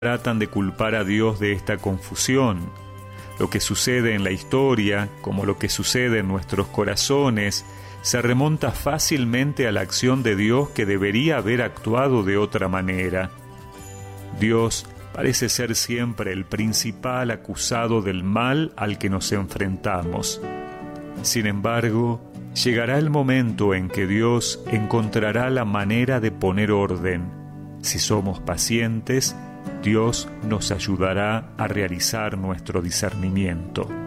tratan de culpar a Dios de esta confusión. Lo que sucede en la historia, como lo que sucede en nuestros corazones, se remonta fácilmente a la acción de Dios que debería haber actuado de otra manera. Dios parece ser siempre el principal acusado del mal al que nos enfrentamos. Sin embargo, llegará el momento en que Dios encontrará la manera de poner orden. Si somos pacientes, Dios nos ayudará a realizar nuestro discernimiento.